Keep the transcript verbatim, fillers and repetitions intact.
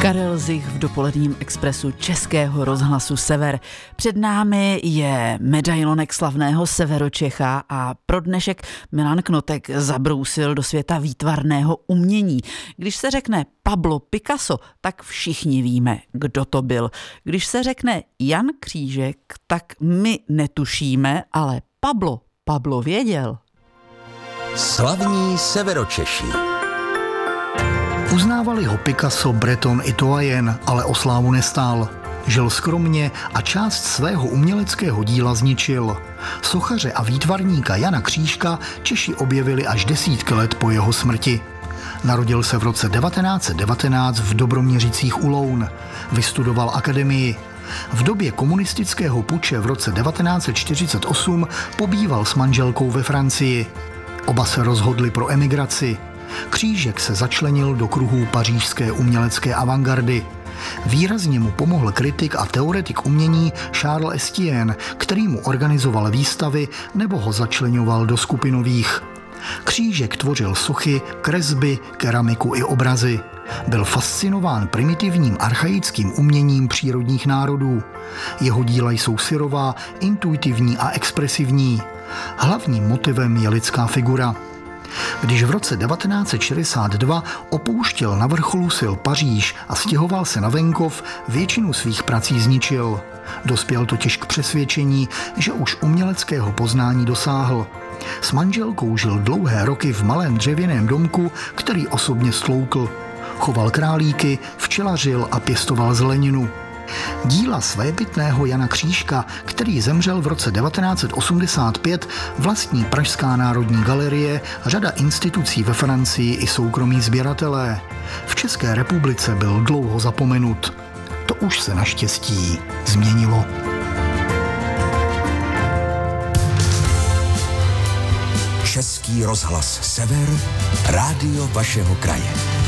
Karel Zich v dopoledním expresu Českého rozhlasu Sever. Před námi je medailonek slavného Severočecha a pro dnešek Milan Knotek zabrousil do světa výtvarného umění. Když se řekne Pablo Picasso, tak všichni víme, kdo to byl. Když se řekne Jan Křížek, tak my netušíme, ale Pablo, Pablo věděl. Slavní Severočeši. Uznávali ho Picasso, Breton i Toyen, ale o slávu nestál. Žil skromně a část svého uměleckého díla zničil. Sochaře a výtvarníka Jana Křížka Češi objevili až desítky let po jeho smrti. Narodil se v roce devatenáct set devatenáct v Dobroměřicích u Loun. Vystudoval akademii. V době komunistického puče v roce devatenáct set čtyřicet osm pobýval s manželkou ve Francii. Oba se rozhodli pro emigraci. Křížek se začlenil do kruhů pařížské umělecké avantgardy. Výrazně mu pomohl kritik a teoretik umění Charles Estienne, který mu organizoval výstavy nebo ho začleňoval do skupinových. Křížek tvořil sochy, kresby, keramiku i obrazy. Byl fascinován primitivním archaickým uměním přírodních národů. Jeho díla jsou syrová, intuitivní a expresivní. Hlavním motivem je lidská figura. Když v roce devatenáct set šedesát dva opouštěl na vrcholu sil Paříž a stěhoval se na venkov, většinu svých prací zničil. Dospěl totiž k přesvědčení, že už uměleckého poznání dosáhl. S manželkou žil dlouhé roky v malém dřevěném domku, který osobně stloukl. Choval králíky, včelařil a pěstoval zeleninu. Díla svébytného Jana Křížka, který zemřel v roce devatenáct set osmdesát pět, vlastní Pražská národní galerie, řada institucí ve Francii i soukromí sběratelé. V České republice byl dlouho zapomenut. To už se naštěstí změnilo. Český rozhlas Sever, rádio vašeho kraje.